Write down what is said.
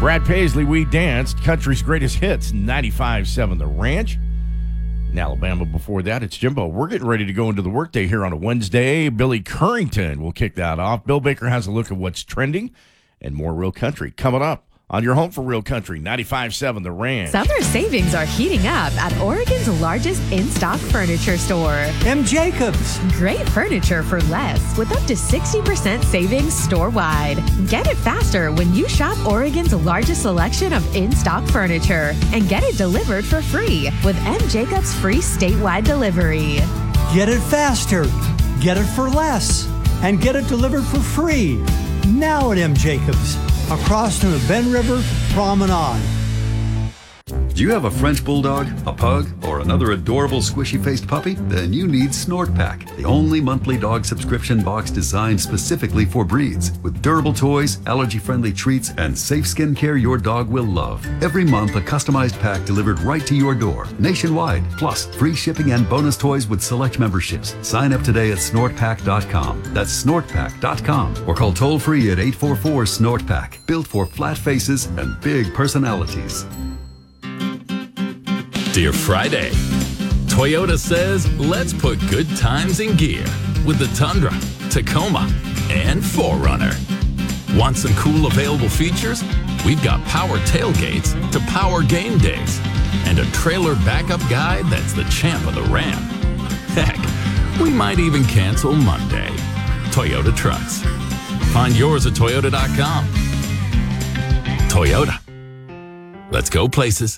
Brad Paisley, We Danced, country's greatest hits, 95.7 The Ranch. In Alabama before that, it's Jimbo. We're getting ready to go into the workday here on a Wednesday. Billy Currington will kick that off. Bill Baker has a look at what's trending and more real country coming up on your home for real country, 95.7 The Ranch. Summer savings are heating up at Oregon's largest in-stock furniture store. M. Jacobs. Great furniture for less with up to 60% savings store-wide. Get it faster when you shop Oregon's largest selection of in-stock furniture and get it delivered for free with M. Jacobs free statewide delivery. Get it faster, get it for less, and get it delivered for free. Now at M. Jacobs, across from the Ben River Promenade. Do you have a French Bulldog, a Pug, or another adorable squishy-faced puppy? Then you need Snort Pack, the only monthly dog subscription box designed specifically for breeds. With durable toys, allergy-friendly treats, and safe skincare your dog will love. Every month, a customized pack delivered right to your door, nationwide. Plus, free shipping and bonus toys with select memberships. Sign up today at snortpack.com. That's snortpack.com. Or call toll-free at 844-SNORT-PACK. Built for flat faces and big personalities. Dear Friday, Toyota says let's put good times in gear with the Tundra, Tacoma, and 4Runner. Want some cool available features? We've got power tailgates to power game days and a trailer backup guide that's the champ of the ramp. Heck, we might even cancel Monday. Toyota Trucks. Find yours at toyota.com. Toyota. Let's go places.